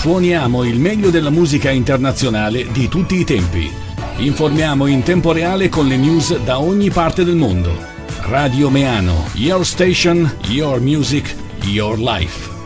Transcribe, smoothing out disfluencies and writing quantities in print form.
Suoniamo il meglio della musica internazionale di tutti i tempi. Informiamo in tempo reale con le news da ogni parte del mondo. Radio Meano, your station, your music, your life.